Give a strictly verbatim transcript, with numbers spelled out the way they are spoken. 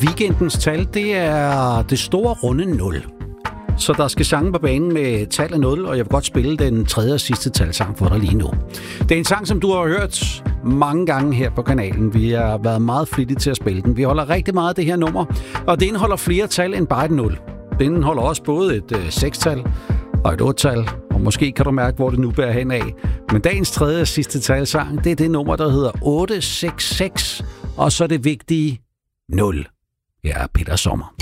Weekendens tal, det er det store runde nul. Så der skal sange på banen med tallet nul, og jeg vil godt spille den tredje og sidste talsang for dig lige nu. Det er en sang, som du har hørt mange gange her på kanalen. Vi har været meget flittige til at spille den. Vi holder rigtig meget af det her nummer, og det indeholder flere tal end bare et nul. Det indeholder også både et øh, seks-tal og et otte-tal, og måske kan du mærke, hvor det nu bærer hen af. Men dagens tredje og sidste talsang, det er det nummer, der hedder otte seks seks, og så det vigtige nul. Jeg er Peter Sommer.